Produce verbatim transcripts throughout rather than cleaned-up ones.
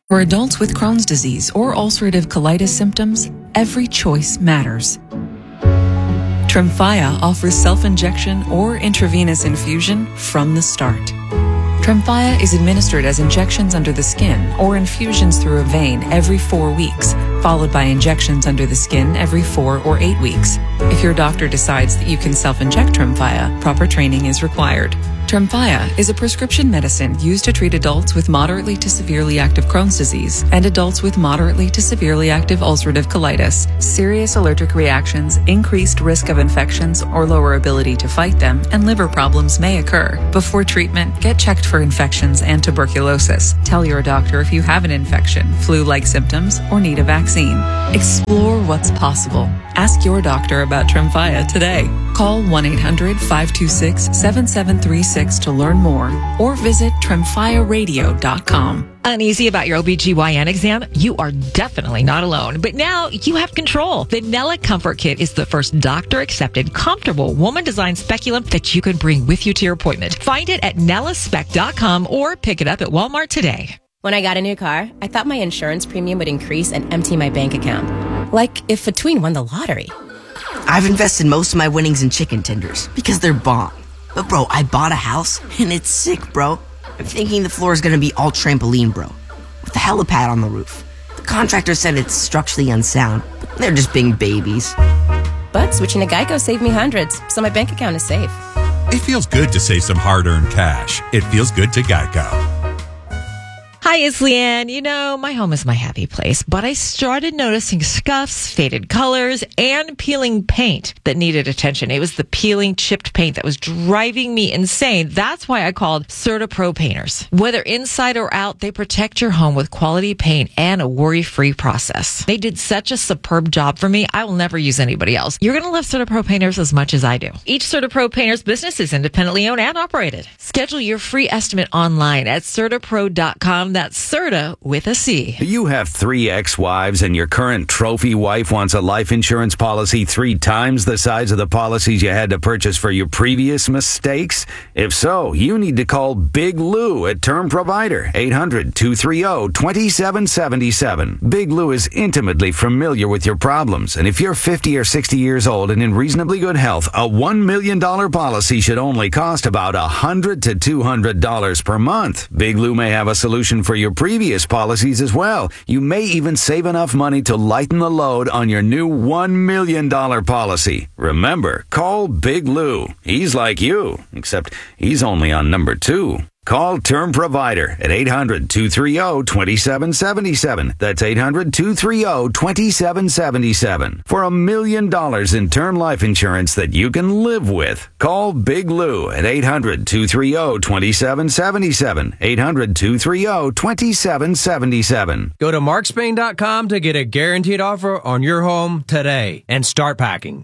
For adults with Crohn's disease or ulcerative colitis symptoms, every choice matters. Tremfya offers self-injection or intravenous infusion from the start. Tremfya is administered as injections under the skin or infusions through a vein every four weeks, followed by injections under the skin every four or eight weeks. If your doctor decides that you can self-inject Tremfya, proper training is required. Tremfya is a prescription medicine used to treat adults with moderately to severely active Crohn's disease and adults with moderately to severely active ulcerative colitis. Serious allergic reactions, increased risk of infections or lower ability to fight them, and liver problems may occur. Before treatment, get checked for infections and tuberculosis. Tell your doctor if you have an infection, flu-like symptoms, or need a vaccine. Explore what's possible. Ask your doctor about Tremfya today. Call one eight hundred, five two six, seven seven three six to learn more or visit tremfya radio dot com. Uneasy about your O B G Y N exam? You are definitely not alone. But now you have control. The Nella Comfort Kit is the first doctor-accepted, comfortable, woman-designed speculum that you can bring with you to your appointment. Find it at nella spec dot com or pick it up at Walmart today. When I got a new car, I thought my insurance premium would increase and empty my bank account. Like if a tween won the lottery. I've invested most of my winnings in chicken tenders because they're bomb. But bro, I bought a house and it's sick, bro. I'm thinking the floor is gonna be all trampoline, bro, with a helipad on the roof. The contractor said it's structurally unsound, but they're just being babies. But switching to Geico saved me hundreds, so my bank account is safe. It feels good to save some hard-earned cash. It feels good to Geico. Hi, it's Leanne. You know, my home is my happy place, but I started noticing scuffs, faded colors, and peeling paint that needed attention. It was the peeling chipped paint that was driving me insane. That's why I called CertaPro Painters. Whether inside or out, they protect your home with quality paint and a worry-free process. They did such a superb job for me, I will never use anybody else. You're going to love CertaPro Painters as much as I do. Each CertaPro Painters business is independently owned and operated. Schedule your free estimate online at certapro dot com. That's Certa with a C. You have three ex-wives and your current trophy wife wants a life insurance policy three times the size of the policies you had to purchase for your previous mistakes? If so, you need to call Big Lou at Term Provider, eight hundred, two three zero, two seven seven seven. Big Lou is intimately familiar with your problems, and if you're fifty or sixty years old and in reasonably good health, a one million dollars policy should only cost about one hundred to two hundred dollars per month. Big Lou may have a solution for your previous policies as well. You may even save enough money to lighten the load on your new one million dollars policy. Remember, call Big Lou. He's like you, except he's only on number two. Call Term Provider at eight hundred, two three zero, two seven seven seven. That's eight hundred, two three zero, two seven seven seven. For a million dollars in term life insurance that you can live with. Call Big Lou at eight hundred, two three zero, two seven seven seven. eight hundred, two three zero, two seven seven seven. Go to mark spain dot com to get a guaranteed offer on your home today and start packing.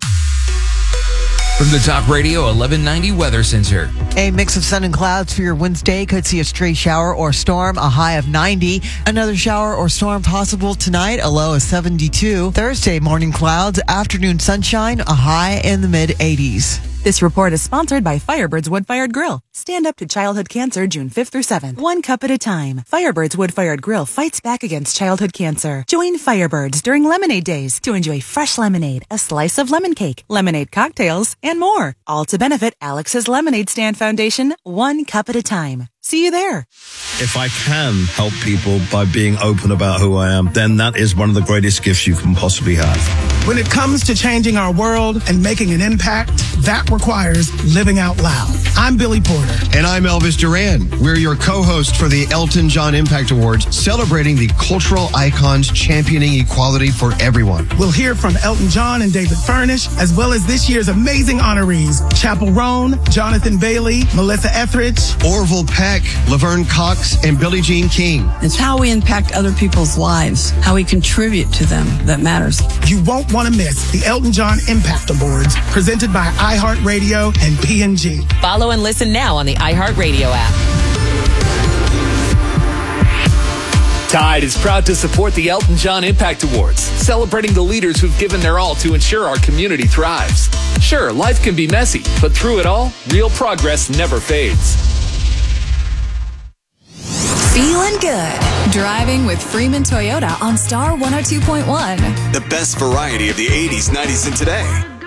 From the Talk Radio eleven ninety Weather Center. A mix of sun and clouds for your Wednesday. Could see a stray shower or storm, a high of ninety. Another shower or storm possible tonight, a low of seventy-two. Thursday, morning clouds, afternoon sunshine, a high in the mid eighties. This report is sponsored by Firebird's Wood-Fired Grill. Stand up to childhood cancer June fifth through seventh. One cup at a time. Firebird's Wood-Fired Grill fights back against childhood cancer. Join Firebirds during Lemonade Days to enjoy fresh lemonade, a slice of lemon cake, lemonade cocktails, and more. All to benefit Alex's Lemonade Stand Foundation, one cup at a time. See you there. If I can help people by being open about who I am, then that is one of the greatest gifts you can possibly have. When it comes to changing our world and making an impact, that requires living out loud. I'm Billy Porter. And I'm Elvis Duran. We're your co-host for the Elton John Impact Awards, celebrating the cultural icons championing equality for everyone. We'll hear from Elton John and David Furnish, as well as this year's amazing honorees, Chappell Roan, Jonathan Bailey, Melissa Etheridge, Orville Peck, Laverne Cox, and Billie Jean King. It's how we impact other people's lives, how we contribute to them that matters. You won't want to miss the Elton John Impact Awards, presented by iHeartRadio and P and G. Follow and listen now on the iHeartRadio app. Tide is proud to support the Elton John Impact Awards, celebrating the leaders who've given their all to ensure our community thrives. Sure, life can be messy, but through it all, real progress never fades. Feeling good. Driving with Freeman Toyota on Star one oh two point one. The best variety of the eighties, nineties, and today.